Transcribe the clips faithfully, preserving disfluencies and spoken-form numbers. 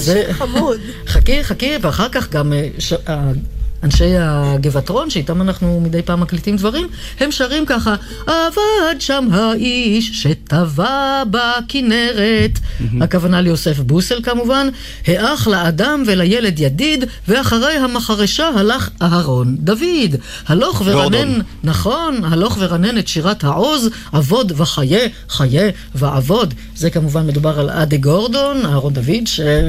זה חמוד. חכי, חכי, ואחר כך גם ש... אנשי הגבעתרון, שאיתם אנחנו מדי פעם מקליטים דברים, הם שרים ככה, עבד שם האיש שטבע בכנרת, הכוונה ליוסף בוסל כמובן, האח לאדם ולילד ידיד, ואחרי המחרשה הלך אהרון דוד. הלוך ורנן, נכון, הלוך ורנן את שירת העוז, עבוד וחיה, חיה ועבוד. זה כמובן מדובר על אדי גורדון, אהרון דוד,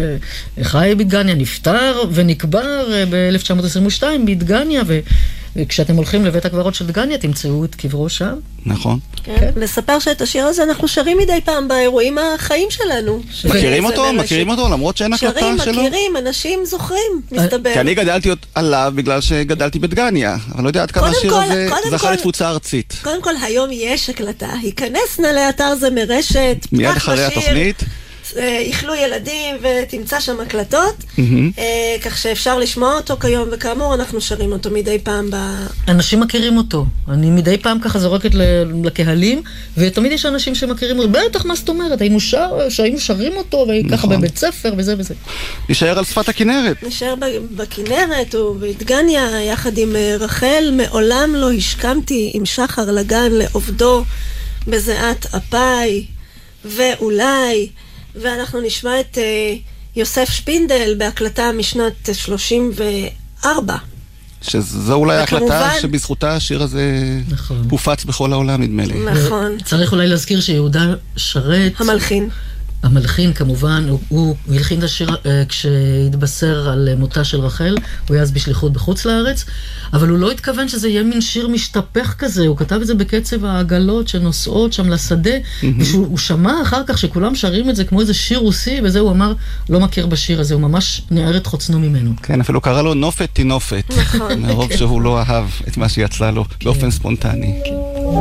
שחי בדגניה, נפטר ונקבר ב-אלף תשע מאות עשרים ושתיים בדגניה, וכשאתם הולכים לבית הקברות של דגניה, תמצאו את קברו שם. נכון. כן. לספר שאת השיר הזה אנחנו שרים מדי פעם באירועים החיים שלנו. מכירים אותו? מכירים אותו? למרות שאין הקלטה שלו? שרים, מכירים, אנשים זוכרים, מסתבר. כי אני גדלתי עליו בגלל שגדלתי בדגניה, אבל לא יודע עד כמה השיר הזה זכה לתפוצה ארצית. קודם כל, היום יש הקלטה. היכנסנה לאתר זה מרשת, מיד אחרי התוכנית. יחלו ילדים ותמצא שם הקלטות, כך שאפשר לשמוע אותו כיום, וכאמור אנחנו שרים אותו מדי פעם. אנשים מכירים אותו, אני מדי פעם ככה זורקת לקהלים, ותמיד יש אנשים שמכירים אותו, בטח מה זאת אומרת, היינו שרים אותו, וככה בבית ספר וזה וזה. נשאר על שפת הכנרת. נשאר בכנרת ובדגניה, יחד עם רחל, מעולם לא השכמתי עם שחר לגן לעובדו בזיעת אפי, ואולי ואנחנו נשמע את uh, יוסף שפינדל בהקלטה משנת שלושים וארבע. שזו אולי ההקלטה שבזכותה השיר הזה נכון. הופץ בכל העולם, נדמה לי. נכון. צריך אולי להזכיר שיהודה שרת... המלחין. המלחין כמובן, הוא, הוא הלחין את השיר uh, כשהתבשר על uh, מותה של רחל, הוא היה אז בשליחות בחוץ לארץ, אבל הוא לא התכוון שזה יהיה מין שיר משתפך כזה, הוא כתב את זה בקצב העגלות שנוסעות שם לשדה, mm-hmm. ושהוא שמע אחר כך שכולם שרים את זה כמו איזה שיר רוסי, וזה הוא אמר, לא מכיר בשיר הזה, הוא ממש נער את חוצנו ממנו. כן, אפילו קרא לו נופת תינופת, נכון. מרוב שהוא לא אהב את מה שיצא לו באופן ספונטני. כן.